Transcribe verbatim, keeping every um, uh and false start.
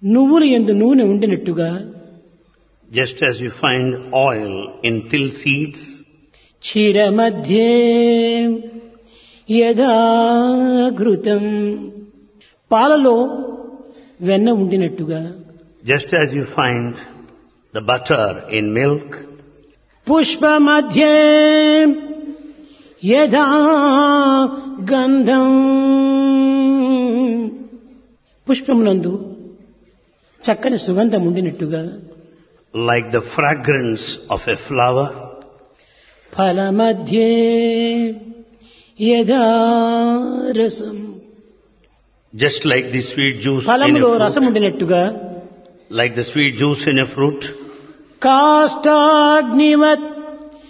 నువ్వుల యందు నూనె ఉండినట్టుగా just as you find oil in till seeds, క్షీర మధ్యే యథా ఘృతం పాలలో వెన్న ఉండినట్టుగా just as you find the butter in milk, Pushpa మధ్యే యథా గంధం పుష్పమునందు చక్కని సుగంధం ఉండినట్టుగా like the fragrance of a flower, ఫల మధ్యే యథా రసం just like the sweet juice in a ఫలములో రసం fruit, ఉండినట్టుగా like the sweet juice in a fruit, కాష్టాగ్నివత్